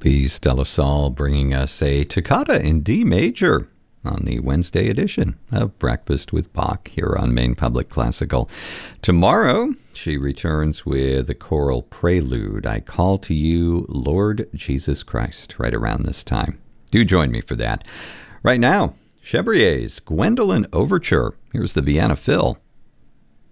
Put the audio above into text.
Lise de la Salle bringing us a toccata in D major on the Wednesday edition of Breakfast with Bach here on Maine Public Classical. Tomorrow, she returns with the choral prelude, I Call to You, Lord Jesus Christ, right around this time. Do join me for that. Right now, Chabrier's Gwendolen Overture. Here's the Vienna Phil.